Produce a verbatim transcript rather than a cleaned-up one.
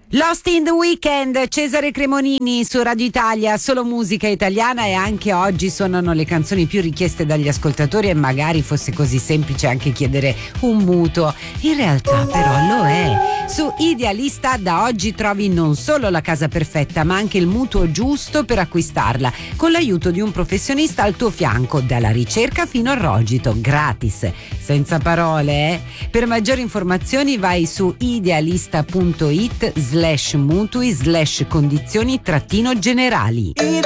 Lost in the Weekend, Cesare Cremonini su Radio Italia, solo musica italiana, e anche oggi suonano le canzoni più richieste dagli ascoltatori, e magari fosse così semplice anche chiedere un mutuo. In realtà però lo è. Su Idealista da oggi trovi non solo la casa perfetta, ma anche il mutuo giusto per acquistarla, con l'aiuto di un professionista al tuo fianco, dalla ricerca fino al rogito, gratis, senza parole, eh? Per maggiori informazioni vai su idealista punto it slash mutui slash condizioni trattino generali.